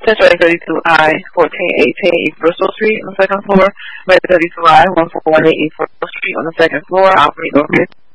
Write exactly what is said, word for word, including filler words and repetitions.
Central thirty-two I, fourteen eighteen East Bristol Street on the second floor. Med thirty-two I, one four one eight East Bristol Street on the second floor. Operate North